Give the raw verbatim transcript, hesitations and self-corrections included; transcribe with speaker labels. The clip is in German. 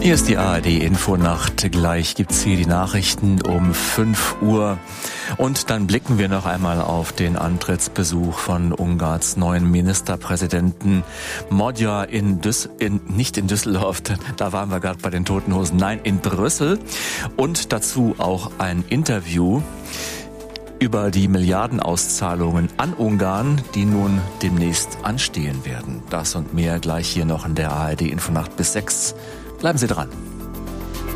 Speaker 1: Hier ist die A R D-Infonacht. Gleich gibt's hier die Nachrichten um fünf Uhr. Und dann blicken wir noch einmal auf den Antrittsbesuch von Ungarns neuen Ministerpräsidenten Magyar in, Düs- in nicht in Düsseldorf, da waren wir gerade bei den Toten Hosen, nein, in Brüssel. Und dazu auch ein Interview über die Milliardenauszahlungen an Ungarn, die nun demnächst anstehen werden. Das und mehr gleich hier noch in der A R D-Infonacht bis sechs. Bleiben Sie dran.